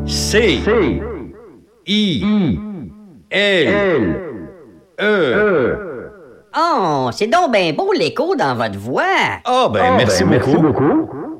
C. I. L. E. Oh, c'est donc ben beau l'écho dans votre voix. Ah, ben, merci beaucoup.